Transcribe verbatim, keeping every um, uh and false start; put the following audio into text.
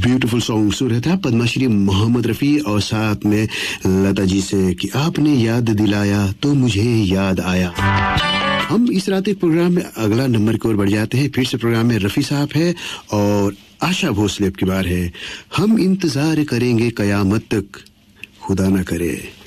Beautiful song सुन रहे थे पद्मश्री मोहम्मद रफ़ी और साथ में लता जी से कि आपने याद दिलाया तो मुझे याद आया। हम इस रात एक प्रोग्राम में अगला नंबर की ओर बढ़ जाते हैं। फिर से प्रोग्राम में रफ़ी साहब है और आशा भोसले की बार है। हम इंतजार करेंगे कयामत तक, खुदा ना करे